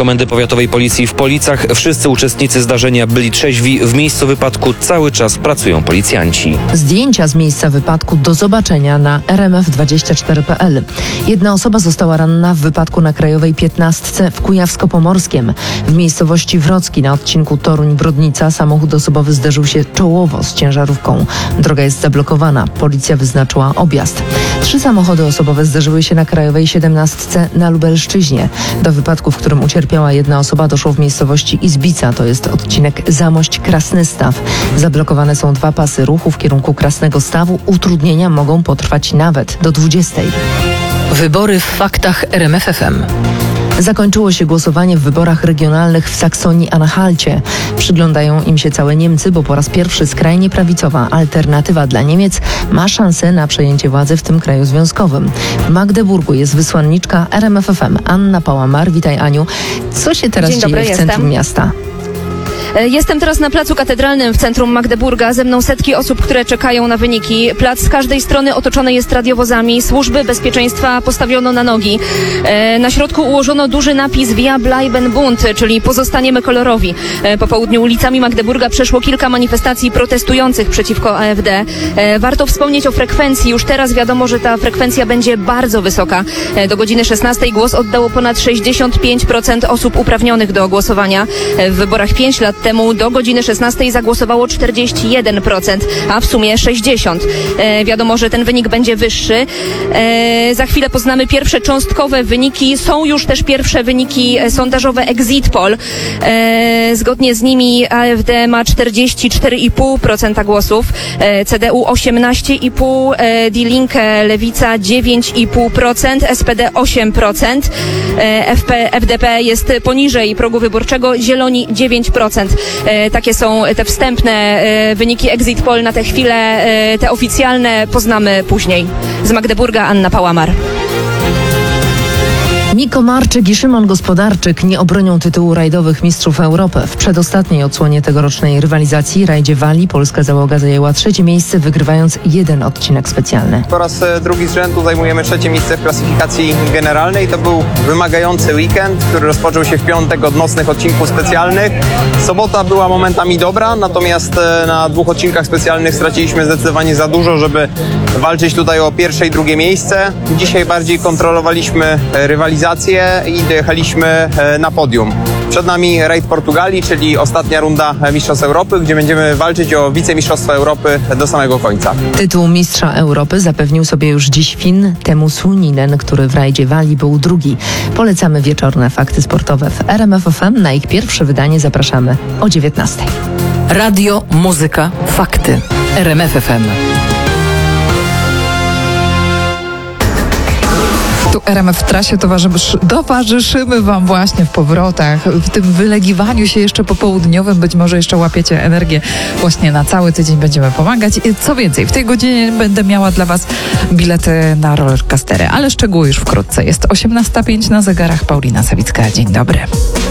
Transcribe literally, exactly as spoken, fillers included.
Komendy Powiatowej Policji w Policach. Wszyscy uczestnicy zdarzenia byli trzeźwi. W miejscu wypadku cały czas pracują policjanci. Zdjęcia z miejsca wypadku do zobaczenia na r m f dwadzieścia cztery kropka p l. Jedna osoba została ranna w wypadku na Krajowej piętnastce w Kujawsko-Pomorskiem. W miejscowości Wrocki na odcinku Toruń-Brodnica samochód osobowy zderzył się czołowo z ciężarówką. Droga jest zablokowana. Policja wyznaczyła objazd. Trzy samochody osobowe zderzyły się na Krajowej siedemnastce na Lubelszczyźnie. Do wypadku, w którym ucierpiała jedna osoba, doszło w miejscowości Izbica, to jest odcinek Zamość-Krasny Staw. Zablokowane są dwa pasy ruchu w kierunku Krasnego Stawu. Utrudnienia mogą potrwać nawet do dwudziestej. Wybory w faktach R M F F M. Zakończyło się głosowanie w wyborach regionalnych w Saksonii-Anhalcie. Przyglądają im się całe Niemcy, bo po raz pierwszy skrajnie prawicowa Alternatywa dla Niemiec ma szansę na przejęcie władzy w tym kraju związkowym. W Magdeburgu jest wysłanniczka R M F F M Anna Pałamar. Witaj, Aniu. Co się teraz Dzień dzieje dobry, w centrum jestem. miasta? Jestem teraz na Placu Katedralnym w centrum Magdeburga. Ze mną setki osób, które czekają na wyniki. Plac z każdej strony otoczony jest radiowozami. Służby bezpieczeństwa postawiono na nogi. E, na środku ułożono duży napis Wir bleiben bunt, czyli pozostaniemy kolorowi. E, po południu ulicami Magdeburga przeszło kilka manifestacji protestujących przeciwko A F D. E, warto wspomnieć o frekwencji. Już teraz wiadomo, że ta frekwencja będzie bardzo wysoka. E, do godziny szesnastej głos oddało ponad sześćdziesiąt pięć procent osób uprawnionych do głosowania. E, w wyborach pięć lat temu do godziny szesnastej zagłosowało czterdzieści jeden procent, a w sumie sześćdziesiąt procent. E, wiadomo, że ten wynik będzie wyższy. E, za chwilę poznamy pierwsze cząstkowe wyniki. Są już też pierwsze wyniki sondażowe Exit Poll. E, zgodnie z nimi A F D ma czterdzieści cztery i pół procent głosów, e, C D U osiemnaście i pół procent, e, Die Linke, Lewica dziewięć i pół procent, S P D osiem procent, e, F P, F D P jest poniżej progu wyborczego, Zieloni dziewięć procent. E, takie są te wstępne e, wyniki Exit Poll na tę chwilę. E, te oficjalne poznamy później. Z Magdeburga Anna Pałamar. Niko Marczyk i Szymon Gospodarczyk nie obronią tytułu rajdowych mistrzów Europy. W przedostatniej odsłonie tegorocznej rywalizacji rajdzie Walii polska załoga zajęła trzecie miejsce, wygrywając jeden odcinek specjalny. Po raz drugi z rzędu zajmujemy trzecie miejsce w klasyfikacji generalnej. To był wymagający weekend, który rozpoczął się w piątek od nocnych odcinków specjalnych. Sobota była momentami dobra, natomiast na dwóch odcinkach specjalnych straciliśmy zdecydowanie za dużo, żeby walczyć tutaj o pierwsze i drugie miejsce. Dzisiaj bardziej kontrolowaliśmy rywalizację i dojechaliśmy na podium. Przed nami rajd Portugalii, czyli ostatnia runda Mistrzostw Europy, gdzie będziemy walczyć o wicemistrzostwa Europy do samego końca. Tytuł mistrza Europy zapewnił sobie już dziś Fin Teemu Suninen, który w rajdzie Walii był drugi. Polecamy wieczorne fakty sportowe w R M F F M. Na ich pierwsze wydanie zapraszamy o dziewiętnastej. Radio, muzyka, fakty. R M F F M. Tu R M F w trasie towarzyszy, towarzyszymy Wam właśnie w powrotach, w tym wylegiwaniu się jeszcze popołudniowym. Być może jeszcze łapiecie energię właśnie na cały tydzień. Będziemy pomagać. Co więcej, w tej godzinie będę miała dla Was bilety na rollercoastery, ale szczegóły już wkrótce. Jest osiemnasta pięć na zegarach. Paulina Sawicka. Dzień dobry.